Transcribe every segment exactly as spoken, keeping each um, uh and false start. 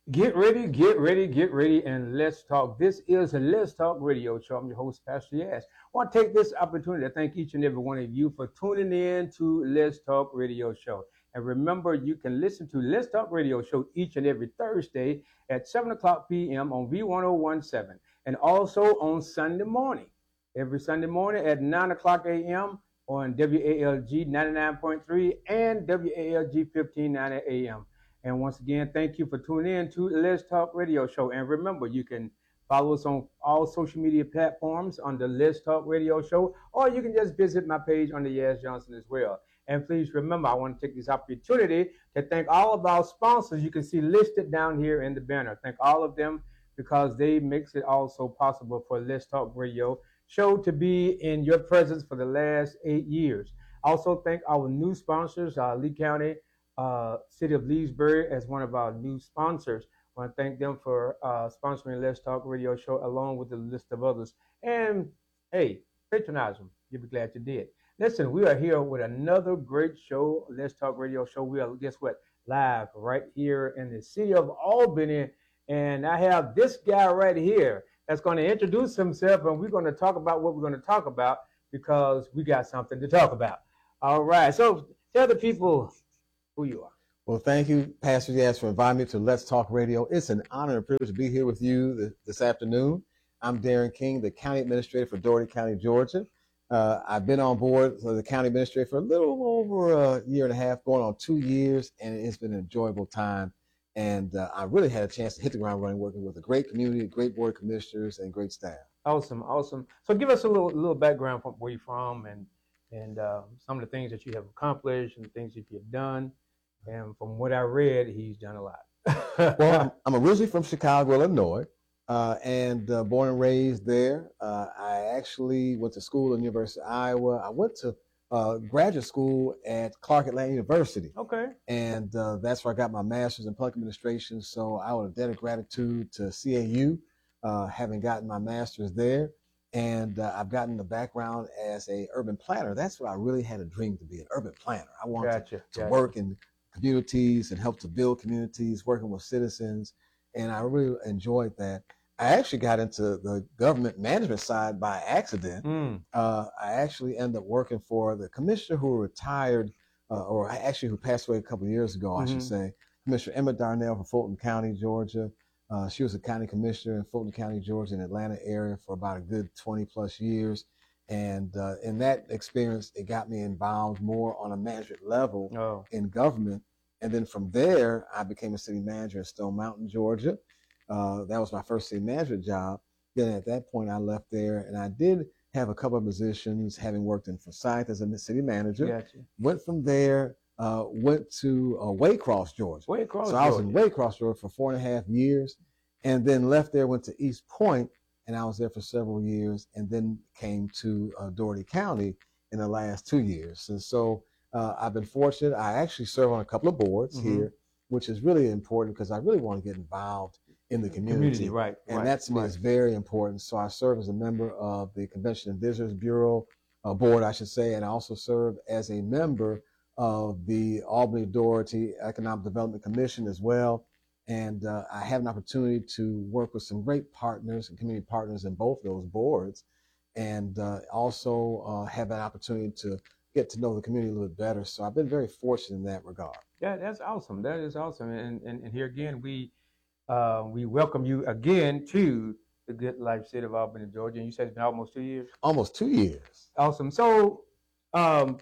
Get ready, get ready, get ready, and let's talk. This is a Let's Talk Radio Show. I'm your host, Pastor Yash. I want to take this opportunity to thank each and every one of you for tuning in to Let's Talk Radio Show. And remember, you can listen to Let's Talk Radio Show each and every Thursday at seven o'clock p.m. on V ten seventeen, and also on Sunday morning, every Sunday morning at nine o'clock a.m. on W A L G ninety-nine point three and W A L G fifteen ninety A M. And once again, thank you for tuning in to Let's Talk Radio Show. And remember, you can follow us on all social media platforms under Let's Talk Radio Show, or you can just visit my page under Yaz Johnson as well. And please remember, I want to take this opportunity to thank all of our sponsors you can see listed down here in the banner. Thank all of them because they makes it also possible for Let's Talk Radio Show to be in your presence for the last eight years. Also, thank our new sponsors, uh, Lee County, uh, City of Leesburg, as one of our new sponsors. I want to thank them for uh, sponsoring Let's Talk Radio Show along with a list of others. And hey, patronize them. You'll be glad you did. Listen, we are here with another great show, Let's Talk Radio Show. We are, guess what, live right here in the city of Albany. And I have this guy right here that's going to introduce himself, and we're going to talk about what we're going to talk about because we got something to talk about. All right. So tell the people who you are. Well, thank you, Pastor Yaz, for inviting me to Let's Talk Radio. It's an honor and privilege to be here with you this afternoon. I'm Darren King, the County Administrator for Dougherty County, Georgia. Uh, I've been on board for the County Administrator for a little over a year and a half, going on two years, and it's been an enjoyable time. And uh, I really had a chance to hit the ground running, working with a great community, great board of commissioners, and great staff. Awesome, awesome. So give us a little little background from where you're from and, and uh, some of the things that you have accomplished and the things that you've done. And from what I read, he's done a lot. Well, I'm originally from Chicago, Illinois, uh, and uh, born and raised there. Uh, I actually went to school at the University of Iowa. I went to uh, graduate school at Clark Atlanta University. Okay. And uh, that's where I got my master's in public administration. So I would have debt of gratitude to C A U, uh, having gotten my master's there. And uh, I've gotten the background as a urban planner. That's what I really had a dream to be, an urban planner. I wanted Gotcha, to, to gotcha. work in communities and help to build communities, working with citizens. And I really enjoyed that. I actually got into the government management side by accident. Mm. Uh, I actually ended up working for the commissioner who retired, uh, or actually who passed away a couple of years ago, mm-hmm. I should say, Commissioner Emma Darnell from Fulton County, Georgia. Uh, she was a county commissioner in Fulton County, Georgia, in the Atlanta area for about a good twenty plus years. And uh, in that experience, it got me involved more on a management level oh. in government. And then from there, I became a city manager in Stone Mountain, Georgia. Uh, that was my first city management job. Then at that point, I left there, and I did have a couple of positions, having worked in Forsyth as a city manager. Gotcha. Went from there, uh, went to uh, Waycross, Georgia. Waycross, so I was in Waycross, Georgia for four and a half years, and then left there, went to East Point, and I was there for several years, and then came to uh, Dougherty County in the last two years. And so uh, I've been fortunate. I actually serve on a couple of boards mm-hmm. here, which is really important because I really want to get involved in the community. community right, and right, that to me right. is very important. So I serve as a member of the Convention and Visitors Bureau uh, board, I should say, and I also serve as a member of the Albany Dougherty Economic Development Commission as well. And uh, I have an opportunity to work with some great partners and community partners in both those boards, and uh, also uh, have an opportunity to get to know the community a little bit better. So I've been very fortunate in that regard. Yeah, that's awesome. That is awesome. And and, and here again, we uh, we welcome you again to the Good Life City of Albany, Georgia. And you said it's been almost two years? Almost two years. Awesome. So um,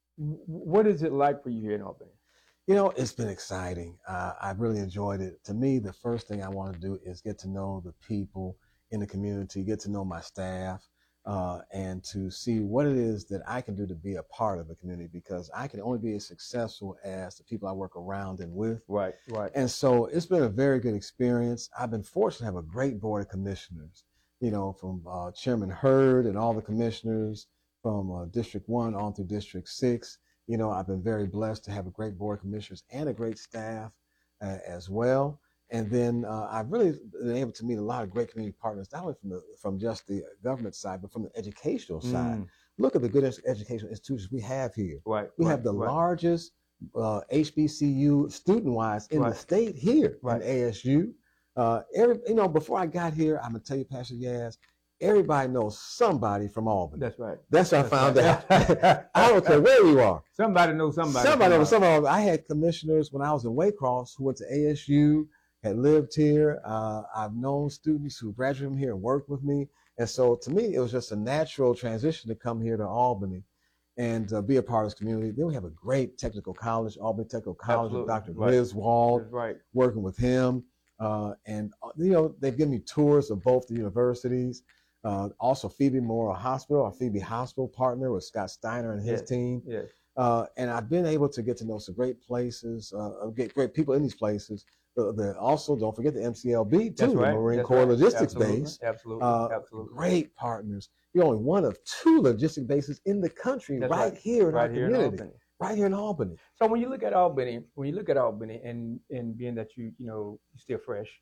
what is it like for you here in Albany? You know, it's been exciting. Uh, I've really enjoyed it. To me, the first thing I want to do is get to know the people in the community, get to know my staff, uh, and to see what it is that I can do to be a part of the community, because I can only be as successful as the people I work around and with. Right, right. And so it's been a very good experience. I've been fortunate to have a great board of commissioners, you know, from uh, Chairman Hurd and all the commissioners from uh, District one on through District six. You know, I've been very blessed to have a great board of commissioners and a great staff uh, as well. And then uh, I've really been able to meet a lot of great community partners, not only from the from just the government side, but from the educational side. Mm. Look at the good educational institutions we have here. Right. We right, have the right. largest uh, H B C U student-wise in Right. the state here Right. in A S U. Uh, every, you know, before I got here, I'm gonna tell you, Pastor Yaz, everybody knows somebody from Albany. That's right. That's what That's I found right. out. I don't care where you are. Somebody knows somebody. Somebody knows somebody. I had commissioners when I was in Waycross who went to A S U, had lived here. Uh, I've known students who graduated from here and worked with me. And so to me, it was just a natural transition to come here to Albany and uh, be a part of this community. Then we have a great technical college, Albany Technical College, Absolutely. with Doctor Right. Griswold, That's right. working with him. Uh, and, uh, you know, they've given me tours of both the universities. Uh, also, Phoebe Memorial Hospital, our Phoebe Hospital partner with Scott Steiner and his Yes. team. Yes. Uh, and I've been able to get to know some great places, uh, get great people in these places. The, the, also, don't forget the M C L B, too, That's the right. Marine That's Corps right. Logistics Absolutely. Base. Absolutely. Uh, Absolutely. Great partners. You're only one of two logistic bases in the country That's right, right. here in Right our here in community, Albany. right here in Albany. So when you look at Albany, when you look at Albany, and and being that you you know you're still fresh,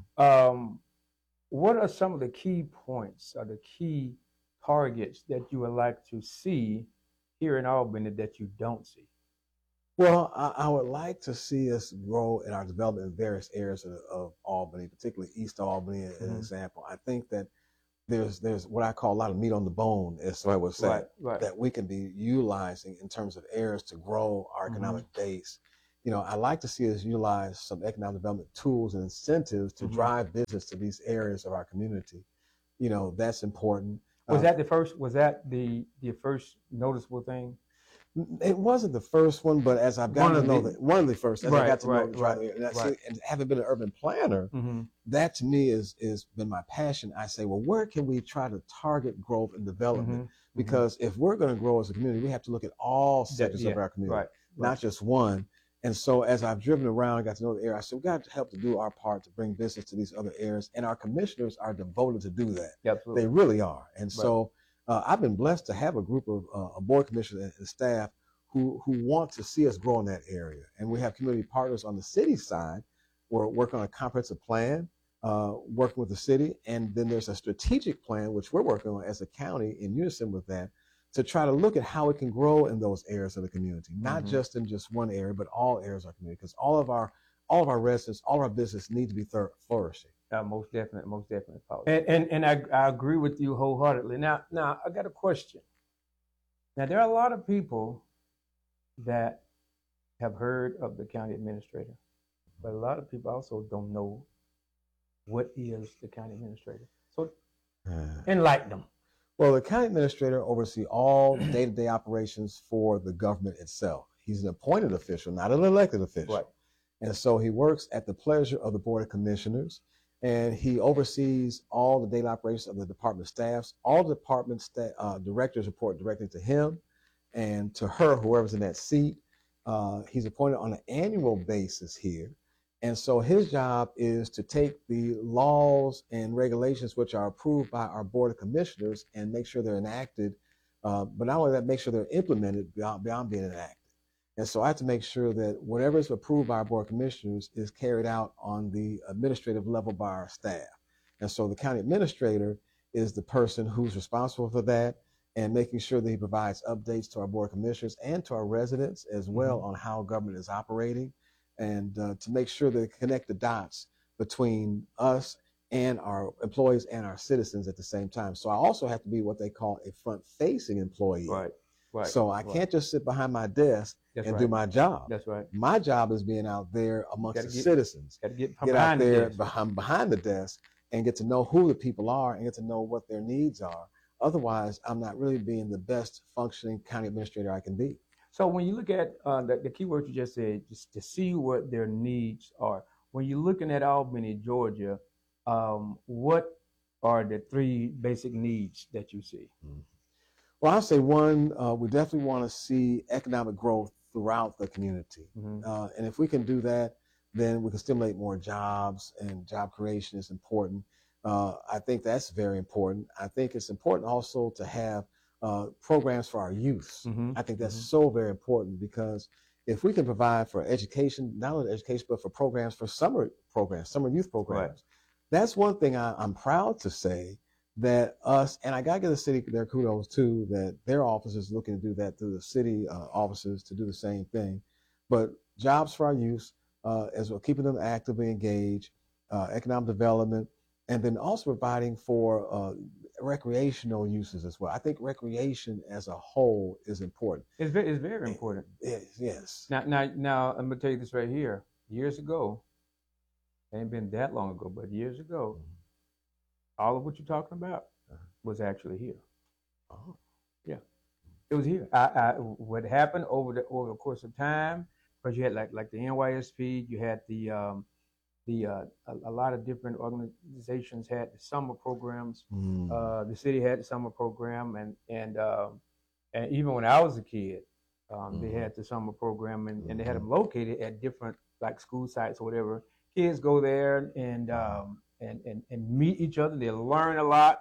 um, what are some of the key points or the key targets that you would like to see here in Albany that you don't see? Well, I, I would like to see us grow in our development in various areas of, of Albany, particularly East Albany, as an Mhm. example. I think that there's there's what I call a lot of meat on the bone, is what I would say, Right. Right. that we can be utilizing in terms of areas to grow our Mhm. economic base. You know, I like to see us utilize some economic development tools and incentives to Mhm. drive business to these areas of our community. You know, that's important. Was Uh, that the first? Was that the the first noticeable thing? It wasn't the first one, but as I've One gotten to of know the- the, one of the first, as I Right, got to know right, the right, driver, and, I right. see, and having been an urban planner, Mm-hmm. that to me is is been my passion. I say, well, where can we try to target growth and development? Mm-hmm. Because if we're going to grow as a community, we have to look at all sectors yeah, of our community, right, not right. just one. And so as I've driven around and got to know the area, I said, we got to help to do our part to bring business to these other areas. And our commissioners are devoted to do that. Absolutely. They really are. And so uh, I've been blessed to have a group of uh, a board commissioners and staff who who want to see us grow in that area. And we have community partners on the city side. We're working on a comprehensive plan, uh, working with the city. And then there's a strategic plan, which we're working on as a county in unison with that, to try to look at how it can grow in those areas of the community, not Mhm. just in just one area, but all areas of our community, because all of our all of our residents, all of our business need to be thir- flourishing. Uh, most definitely, most definitely, Paul. And and, and I, I agree with you wholeheartedly. Now, now I got a question. Now there are a lot of people that have heard of the county administrator, but a lot of people also don't know what is the county administrator. So enlighten them. Well, the county administrator oversees all day-to-day operations for the government itself. He's an appointed official, not an elected official. Right. And so he works at the pleasure of the Board of Commissioners, and he oversees all the daily operations of the department staffs. All department sta- uh, directors report directly to him and to her, whoever's in that seat. Uh, he's appointed on an annual basis here. And so his job is to take the laws and regulations which are approved by our Board of Commissioners and make sure they're enacted. Uh, but not only that, make sure they're implemented beyond, beyond being enacted. And so I have to make sure that whatever is approved by our Board of Commissioners is carried out on the administrative level by our staff. And so the county administrator is the person who's responsible for that and making sure that he provides updates to our Board of Commissioners and to our residents as well Mhm. on how government is operating, and uh, to make sure that they connect the dots between us and our employees and our citizens at the same time. So I also have to be what they call a front-facing employee. Right. Right. So I right. can't just sit behind my desk That's and right. do my job. That's right. My job is being out there amongst Gotta the get- citizens. Got to get Get out behind the there desk. behind, behind the desk and get to know who the people are and get to know what their needs are. Otherwise, I'm not really being the best functioning county administrator I can be. So when you look at uh, the, the key word you just said, just to see what their needs are. When you're looking at Albany, Georgia, um, what are the three basic needs that you see? Well, I'll say one, uh, we definitely want to see economic growth throughout the community. Mhm. Uh, and if we can do that, then we can stimulate more jobs, and job creation is important. Uh, I think that's very important. I think it's important also to have uh, programs for our youth. Mhm. I think that's Mhm. so very important, because if we can provide for education, not only education, but for programs, for summer programs, summer youth programs, Right. that's one thing I, I'm proud to say that us, and I got to give the city their kudos too, that their office is looking to do that through the city uh, offices to do the same thing. But jobs for our youth, uh, as well, keeping them actively engaged, uh, economic development, and then also providing for uh, recreational uses as well. I think recreation as a whole is important. It's very, it's very important. It, it, yes. Now, now, now, I'm gonna tell you this right here. Years ago, it ain't been that long ago, but years ago, mm-hmm. all of what you're talking about uh-huh. was actually here. Oh, yeah, it was here. I, I, what happened over the over the course of time? Because you had like like the N Y S P, you had the um, the uh, a, a lot of different organizations had the summer programs. Mm. Uh, the city had the summer program, and and um, and even when I was a kid, um, mm-hmm. they had the summer program, and, mm-hmm. and they had them located at different like school sites or whatever. Kids go there and um, and, and and meet each other. They learn a lot,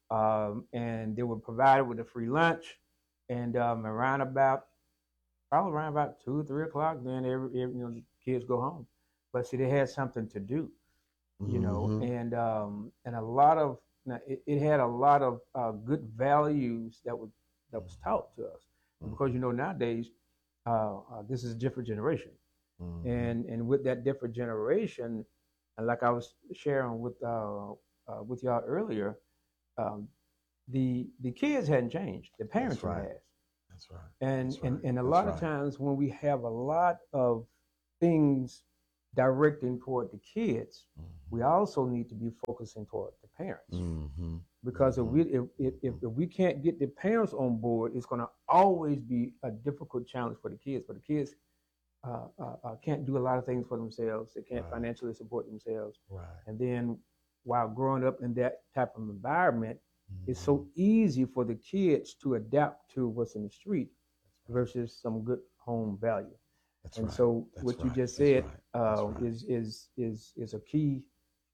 um, and they were provided with a free lunch, and um, around about probably around about two or three o'clock, then every, every you know the kids go home. But see, they had something to do, you know, mm-hmm. and um, and a lot of it, it had a lot of uh, good values that was that was taught to us, mm-hmm. because you know nowadays uh, uh, this is a different generation. Mm-hmm. And and with that different generation, and like I was sharing with uh, uh, with y'all earlier, um, the the kids hadn't changed. The parents That's right. has. That's right. And That's right. and and a That's lot right. of times when we have a lot of things directing toward the kids, mm-hmm. we also need to be focusing toward the parents. Mm-hmm. Because mm-hmm. if we if, if if if we can't get the parents on board, it's going to always be a difficult challenge for the kids. For the kids. Uh, uh, uh, can't do a lot of things for themselves. They can't right. financially support themselves. Right. And then while growing up in that type of environment, mm-hmm. it's so easy for the kids to adapt to what's in the street right. versus some good home value. That's and right. so That's what right. you just said right. uh, right. is is is is a key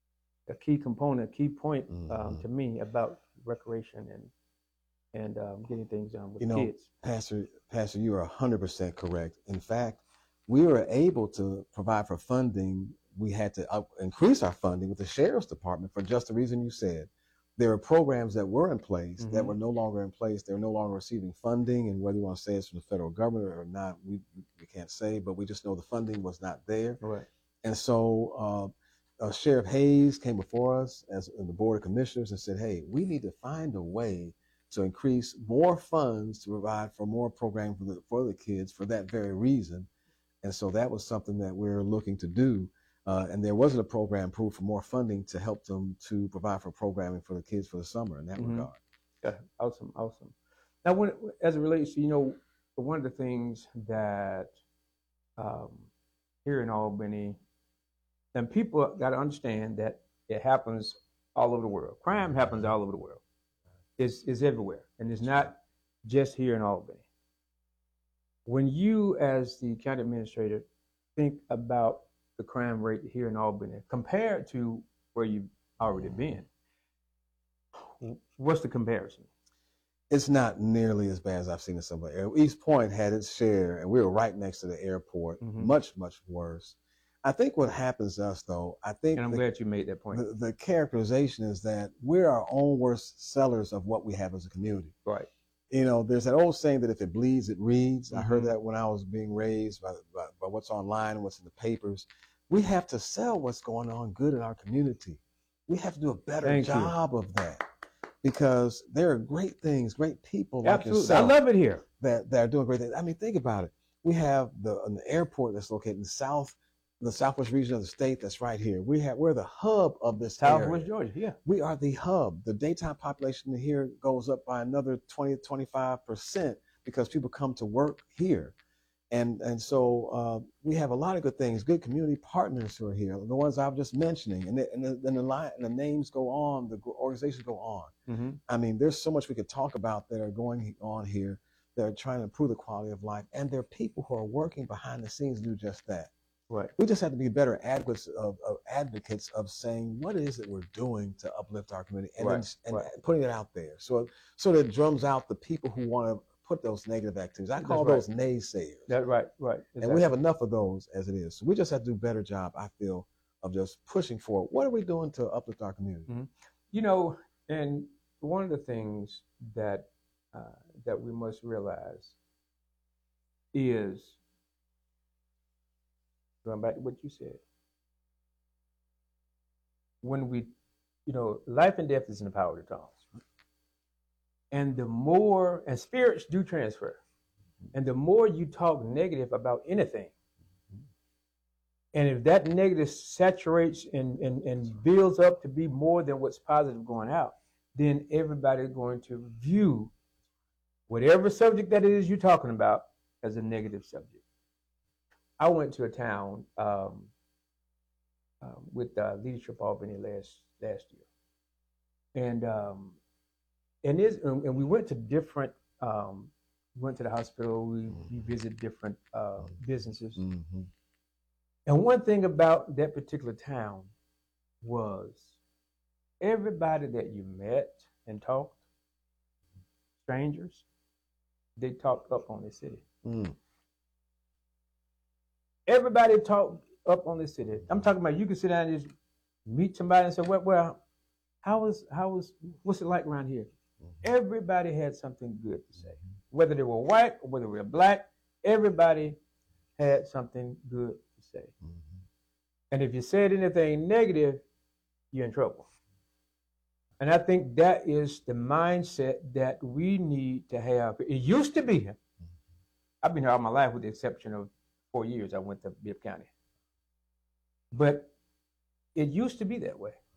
a key component, a key point mm-hmm. um, to me about recreation and and um, getting things done with you know, kids. Pastor, Pastor, you are one hundred percent correct. In fact, we were able to provide for funding. We had to up, increase our funding with the Sheriff's Department for just the reason you said. There were programs that were in place mm-hmm. that were no longer in place. They were no longer receiving funding, and whether you want to say it's from the federal government or not, we we can't say, but we just know the funding was not there. Right. And so uh, uh, Sheriff Hayes came before us as the Board of Commissioners and said, hey, we need to find a way to increase more funds to provide for more programming for the, for the kids for that very reason. And so that was something that we're looking to do. Uh, and there wasn't a program approved for more funding to help them to provide for programming for the kids for the summer in that mm-hmm. regard. Yeah, awesome, awesome. Now, when as it relates to, you know, one of the things that um, here in Albany, and people got to understand that it happens all over the world. Crime happens all over the world. It's, it's everywhere. And it's not just here in Albany. When you, as the county administrator, think about the crime rate here in Albany compared to where you've already been, what's the comparison? It's not nearly as bad as I've seen in some other. East Point had its share, and we were right next to the airport. Mm-hmm. Much, much worse. I think what happens to us, though, I think, and I'm the, glad you made that point. The, the characterization is that we're our own worst sellers of what we have as a community. Right. You know, there's that old saying that if it bleeds, it reads. Mm-hmm. I heard that when I was being raised by, by, by what's online and what's in the papers. We have to sell what's going on good in our community. We have to do a better Thank job you. of that, because there are great things, great people like Absolutely. yourself. I love it here. That, that are doing great things. I mean, think about it. We have the, the airport that's located in the south, the southwest region of the state that's right here. We have, we're the hub of this Southwest area. Georgia, yeah. We are the hub. The daytime population here goes up by another twenty, twenty-five percent because people come to work here. And and so uh, we have a lot of good things, good community partners who are here, the ones I was just mentioning. And the, and the, and the, line, and the names go on, the organizations go on. Mm-hmm. I mean, there's so much we could talk about that are going on here that are trying to improve the quality of life. And there are people who are working behind the scenes to do just that. Right. We just have to be better advocates of, of advocates of saying what it is that we're doing to uplift our community and, right. then, and right. putting it out there. So so that it drums out the people who want to put those negative activities. I call That's those right. naysayers. That's right, right. Exactly. And we have enough of those as it is. So we just have to do a better job, I feel, of just pushing forward. What are we doing to uplift our community? Mm-hmm. You know, and one of the things that uh, that we must realize is going back to what you said, when we, you know, life and death is in the power of the tongue. And the more, and spirits do transfer, and the more you talk negative about anything, and if that negative saturates and, and, and builds up to be more than what's positive going out, then everybody's going to view whatever subject that it is you're talking about as a negative subject. I went to a town um, uh, with uh, Leadership Albany last last year, and um, and this, and we went to different. Um, we went to the hospital. We, we visited different uh, businesses. Mm-hmm. And one thing about that particular town was everybody that you met and talked, strangers, they talked up on the city. Mm. Everybody talked up on the city. I'm talking about you can sit down and just meet somebody and say, well, well how was, how was, what's it like around here? Mm-hmm. Everybody had something good to say. Whether they were white or whether they were black, everybody had something good to say. Mm-hmm. And if you said anything negative, you're in trouble. And I think that is the mindset that we need to have. It used to be. I've been here all my life with the exception of four years. I went to Bibb County. But it used to be that way.